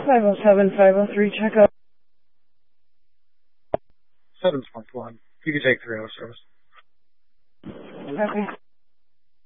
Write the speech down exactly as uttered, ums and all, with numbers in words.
five oh seven, five oh three, check out. seven point one. You can take three hour service. Okay.